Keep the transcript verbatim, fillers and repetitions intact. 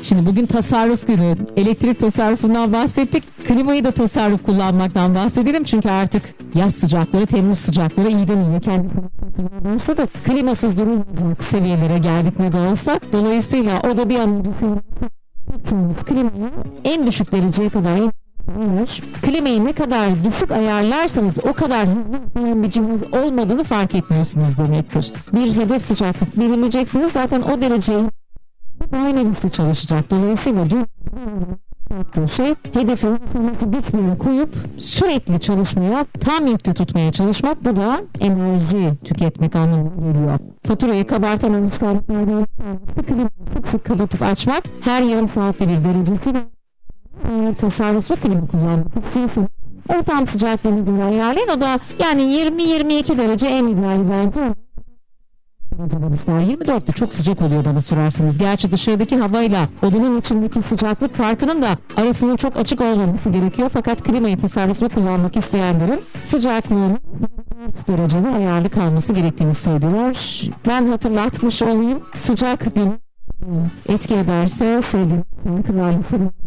Şimdi bugün tasarruf günü. Elektrik tasarrufundan bahsettik. Klimayı da tasarruf kullanmaktan bahsedelim. Çünkü artık yaz sıcakları, Temmuz sıcakları iyiden iyiye kendi başladı. Klimasız durulmayacak seviyelere geldik ne de olsa. Dolayısıyla o da bir an önce klimayı en düşük dereceye kadar klimayı ne kadar düşük ayarlarsanız o kadar hızlı bir cihaz olmadığını fark etmiyorsunuz demektir. Bir hedef sıcaklık belirleyeceksiniz. Zaten o dereceyi aynı güçlü çalışacak. Dolayısıyla yaptığı şey hedefi düşmeye koyup sürekli çalışmaya, tam yükte tutmaya çalışmak. Bu da enerji tüketmek anlamına geliyor. Faturayı kabartan alışkanlıklardan klimayı sık sık kapatıp açmak, her yarım saatte bir derecesi eğer tasarruflu klima kullanmak istiyorsanız ortam sıcaklığını göre ayarlayın. O da yani yirmi yirmi iki derece en ideali bence. yirmi dörtte çok sıcak oluyor bana sorarsanız. Gerçi dışarıdaki havayla odanın içindeki sıcaklık farkının da arasının çok açık olmaması gerekiyor. Fakat klimayı tasarruflu kullanmak isteyenlerin sıcaklığının derecede ayarlı kalması gerektiğini söylüyorlar. Ben hatırlatmış olayım. Sıcak gün etki ederse sevdiğim şarkılarla